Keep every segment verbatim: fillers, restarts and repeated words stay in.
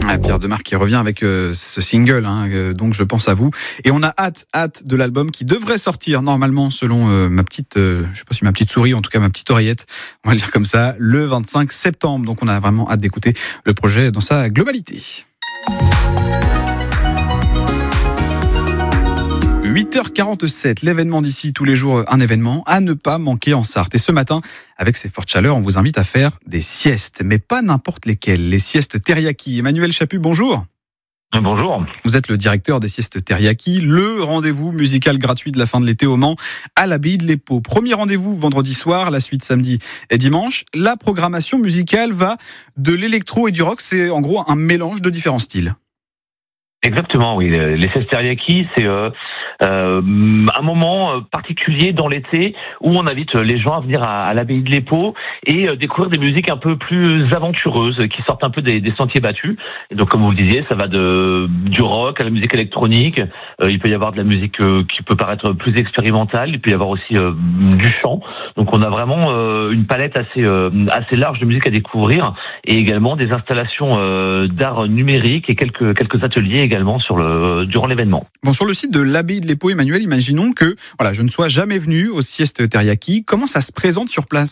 Ah, Pierre Demar qui revient avec euh, ce single, hein, euh, donc je pense à vous. Et on a hâte, hâte de l'album qui devrait sortir normalement selon euh, ma petite, euh, je sais pas si ma petite souris, en tout cas ma petite oreillette, on va le dire comme ça, le vingt-cinq septembre. Donc on a vraiment hâte d'écouter le projet dans sa globalité. huit heures quarante-sept, l'événement d'ici, tous les jours un événement à ne pas manquer en Sarthe. Et ce matin, avec ces fortes chaleurs, on vous invite à faire des siestes, mais pas n'importe lesquelles, les siestes teriyaki. Emmanuel Chaput, bonjour. Bonjour. Vous êtes le directeur des siestes teriyaki, le rendez-vous musical gratuit de la fin de l'été au Mans, à l'abbaye de l'Épau. Premier rendez-vous vendredi soir, la suite samedi et dimanche. La programmation musicale va de l'électro et du rock, c'est en gros un mélange de différents styles. Exactement, oui. Les siestes teriyaki, c'est euh, euh, un moment particulier dans l'été où on invite les gens à venir à, à l'abbaye de l'Épau et euh, découvrir des musiques un peu plus aventureuses, qui sortent un peu des, des sentiers battus. Et donc, comme vous le disiez, ça va de du rock à la musique électronique. Euh, il peut y avoir de la musique euh, qui peut paraître plus expérimentale. Il peut y avoir aussi euh, du chant. Donc, on a vraiment euh, une palette assez euh, assez large de musique à découvrir et également des installations euh, d'art numérique et quelques quelques ateliers également sur le, durant l'événement. Bon, sur le site de l'abbaye de l'Épau, Emmanuel, imaginons que voilà, je ne sois jamais venu aux siestes teriyaki. Comment ça se présente sur place ?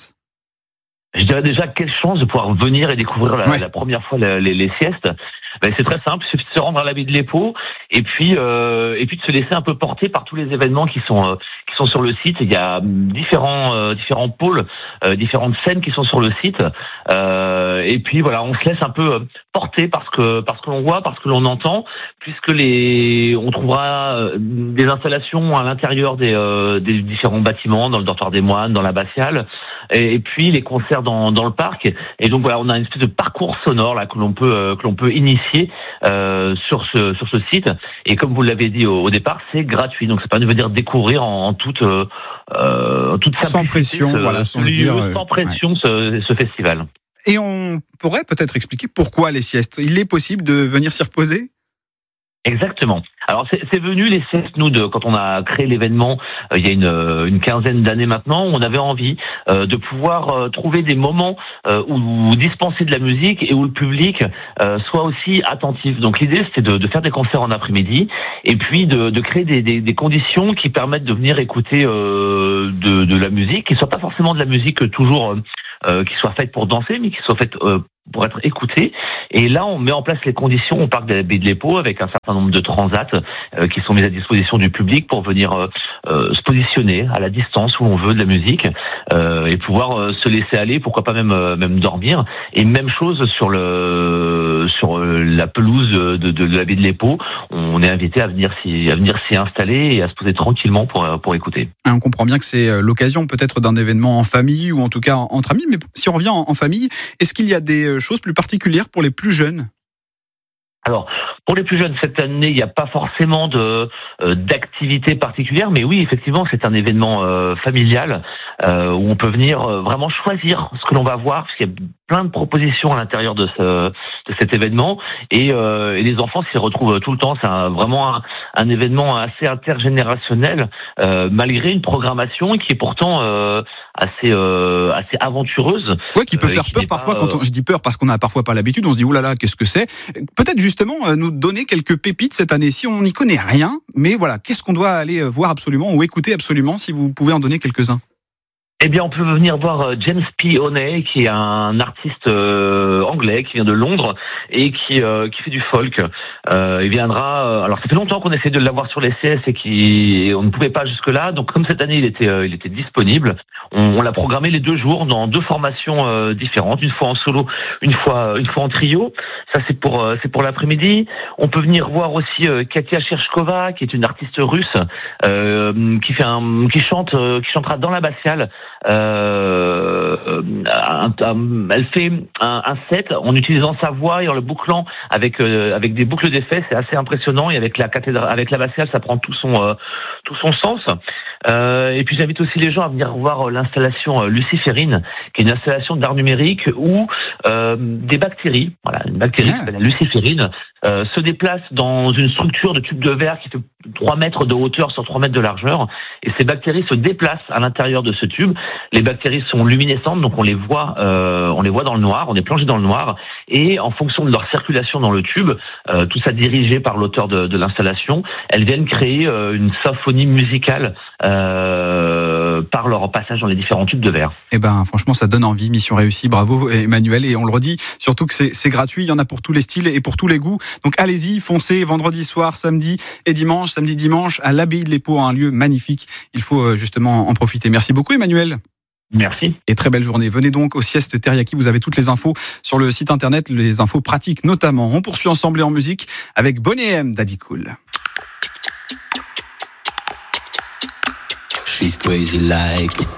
Je dirais déjà quelle chance de pouvoir venir et découvrir la, ouais. la première fois les, les, les siestes. Ben, c'est très simple, il suffit de se rendre à l'abbaye de l'Épau et puis euh, et puis de se laisser un peu porter par tous les événements qui sont euh, qui sont sur le site. Il y a différents euh, différents pôles, euh, différentes scènes qui sont sur le site. Euh, et puis voilà, on se laisse un peu porter parce que parce que l'on voit, parce que l'on entend, puisque les on trouvera des installations à l'intérieur des euh, des différents bâtiments, dans le dortoir des moines, dans l'abbatiale, et, et puis les concerts dans dans le parc. Et donc voilà, on a une espèce de parcours sonore là que l'on peut euh, que l'on peut initier Euh, sur ce sur ce site, et comme vous l'avez dit au, au départ, c'est gratuit, donc ça permet de venir découvrir en, en toute euh, en toute simplicité, sans pression, ce, voilà, sans ce lieu, dire, sans pression, ouais. ce, ce festival. Et on pourrait peut-être expliquer pourquoi les siestes. Il est possible de venir s'y reposer ? Exactement. Alors c'est, c'est venu les siestes, nous, de, quand on a créé l'événement euh, il y a une, une quinzaine d'années maintenant, on avait envie euh, de pouvoir euh, trouver des moments euh, où, où dispenser de la musique et où le public euh, soit aussi attentif. Donc l'idée, c'était de, de faire des concerts en après-midi et puis de, de créer des, des, des conditions qui permettent de venir écouter euh, de, de la musique, qui soit pas forcément de la musique toujours euh, euh, qui soit faite pour danser, mais qui soit faite euh, pour être écouté. Et là, on met en place les conditions au parc de l'abbaye de l'Épau avec un certain nombre de transats euh, qui sont mis à disposition du public pour venir euh, euh, se positionner à la distance où on veut de la musique euh, et pouvoir euh, se laisser aller, pourquoi pas même euh, même dormir. Et même chose sur le sur euh, la pelouse de, de, de l'abbaye de l'Épau, on est invité à venir s'y à venir s'y installer et à se poser tranquillement pour pour écouter. On comprend bien que c'est l'occasion peut-être d'un événement en famille ou en tout cas entre amis, mais si on revient en, en famille, est-ce qu'il y a des choses plus particulières pour les plus jeunes ? Alors, pour les plus jeunes, cette année, il n'y a pas forcément de euh, d'activité particulière, mais oui, effectivement, c'est un événement euh, familial euh, où on peut venir euh, vraiment choisir ce que l'on va voir, parce qu'il y a plein de propositions à l'intérieur de, ce, de cet événement, et, euh, et les enfants s'y retrouvent tout le temps. C'est un, vraiment un, un événement assez intergénérationnel, euh, malgré une programmation qui est pourtant euh, assez euh, assez aventureuse. Ouais, qui peut faire euh, qui peur parfois. Pas, quand on, je dis peur parce qu'on n'a parfois pas l'habitude. On se dit oulala, qu'est-ce que c'est ? Peut-être justement euh, nous donner quelques pépites cette année. Si on n'y connaît rien, mais voilà, qu'est-ce qu'on doit aller voir absolument ou écouter absolument, si vous pouvez en donner quelques-uns. Eh bien, on peut venir voir James P. Honey, qui est un artiste euh, anglais qui vient de Londres et qui euh, qui fait du folk. Euh, il viendra. Euh, alors, ça fait longtemps qu'on essaie de l'avoir sur les C S et qui et on ne pouvait pas jusque là. Donc, comme cette année il était euh, il était disponible, on, on l'a programmé les deux jours dans deux formations euh, différentes, une fois en solo, une fois une fois en trio. Ça c'est pour euh, c'est pour l'après-midi. On peut venir voir aussi euh, Katia Cherchkova, qui est une artiste russe euh, qui fait un qui chante euh, qui chantera dans l'abbatiale. Euh, un, un, elle fait un, un set en utilisant sa voix et en le bouclant avec euh, avec des boucles d'effets. C'est assez impressionnant, et avec la cathédrale, avec l'abbatiale, ça prend tout son euh, tout son sens. Euh, et puis j'invite aussi les gens à venir voir l'installation euh, Luciférine, qui est une installation d'art numérique où euh, des bactéries, voilà, une bactérie qui s'appelle la luciférine, euh, se déplace dans une structure de tube de verre qui fait trois mètres de hauteur sur trois mètres de largeur, et ces bactéries se déplacent à l'intérieur de ce tube. Les bactéries sont luminescentes, donc on les voit, euh, on les voit dans le noir, on est plongé dans le noir, et en fonction de leur circulation dans le tube, euh, tout ça dirigé par l'auteur de, de l'installation, elles viennent créer euh, une symphonie musicale euh, par leur passage dans les différents tubes de verre. Eh ben, franchement, ça donne envie. Mission réussie. Bravo, Emmanuel. Et on le redit, surtout que c'est, c'est gratuit. Il y en a pour tous les styles et pour tous les goûts. Donc, allez-y, foncez vendredi soir, samedi et dimanche, samedi, dimanche, à l'Abbaye de l'Épau, un lieu magnifique. Il faut justement en profiter. Merci beaucoup, Emmanuel. Merci. Et très belle journée. Venez donc au Sieste Teriyaki. Vous avez toutes les infos sur le site internet, les infos pratiques notamment. On poursuit ensemble et en musique avec Boney M, Daddy Cool. She's crazy like